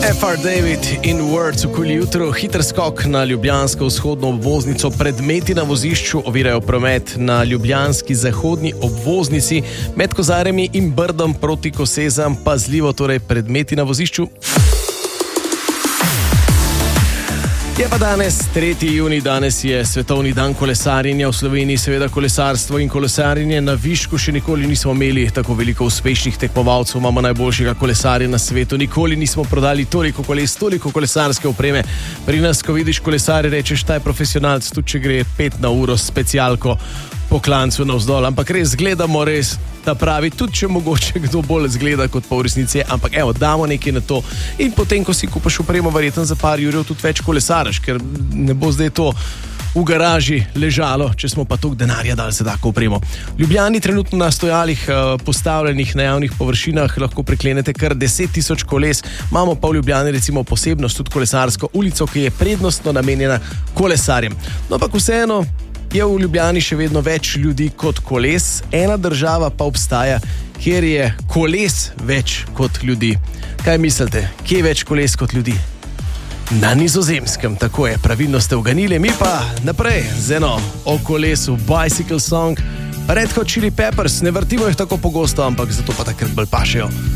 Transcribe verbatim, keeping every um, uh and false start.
F R David in Words v kuli jutro, hiter skok na ljubljansko vzhodno obvoznico, predmeti na vozišču ovirajo promet na ljubljanski zahodni obvoznici med Kozarjami in Brdom proti Kosezam, pazljivo torej predmeti na vozišču. Je pa danes tretji junij, danes je svetovni dan kolesarjenja v Sloveniji, seveda kolesarstvo in kolesarjenje na višku še nikoli nismo imeli tako veliko uspešnih tekmovalcev, imamo najboljšega kolesarja na svetu, nikoli nismo prodali toliko koles, toliko kolesarske opreme. Pri nas, ko vidiš kolesarje, rečeš, ta je profesionalc, tudi če gre pet na uro s specialko po klancu navzdol, ampak res gledamo res ta pravi, tudi če mogoče kdo bolj zgleda kot pa v resnici, ampak evo, damo nekaj na to in potem, ko si kupaš opremo, verjetno za par jurjev tudi več kolesaraš, ker ne bo zdaj to v garaži ležalo, če smo pa toliko denarja dali za tako opremo. V Ljubljani trenutno na stojalih postavljenih na javnih površinah lahko preklenete kar deset tisoč koles, imamo pa v Ljubljani recimo posebnost tudi kolesarsko ulico, ki je prednostno namenjena kolesarjem. No, ampak vseeno je v Ljubljani še vedno več ljudi kot koles, ena država pa obstaja, kjer je koles več kot ljudi. Kaj mislite, kje je več koles kot ljudi? Na Nizozemskem, tako je, pravilno ste uganili, mi pa naprej z eno o kolesu, Bicycle Song, Red Hot Chili Peppers, ne vrtimo jih tako pogosto, ampak zato pa takrat bolj pašejo.